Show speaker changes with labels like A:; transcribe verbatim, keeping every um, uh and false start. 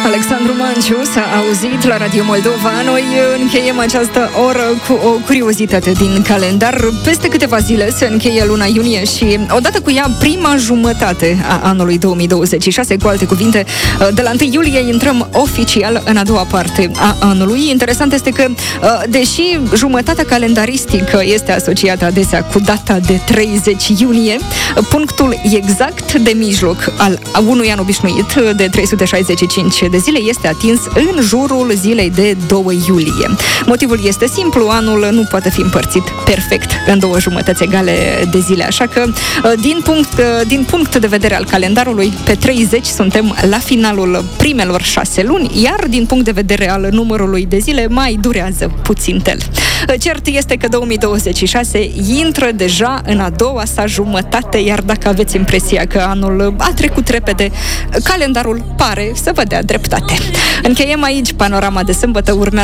A: Alexandru Manciu s-a auzit la Radio Moldova. Noi încheiem această oră cu o curiozitate din calendar. Peste câteva zile se încheie luna iunie și odată cu ea prima jumătate a anului două mii douăzeci și șase. Cu alte cuvinte, de la întâi iulie intrăm oficial în a doua parte a anului. Interesant este că, deși jumătatea calendaristică este asociată adesea cu data de treizeci iunie, punctul exact de mijloc al unui an obișnuit de trei sute șaizeci și cinci de zile este atins în jurul zilei de doi iulie. Motivul este simplu, anul nu poate fi împărțit perfect în două jumătăți egale de zile, așa că din punct, din punct de vedere al calendarului, pe treizeci suntem la finalul primelor șase luni, iar din punct de vedere al numărului de zile mai durează puțin tel. Cert este că două mii douăzeci și șase intră deja în a doua sa jumătate, iar dacă aveți impresia că anul a trecut repede, calendarul pare să vă dea dreptate. Încheiem aici panorama de sâmbătă, urmează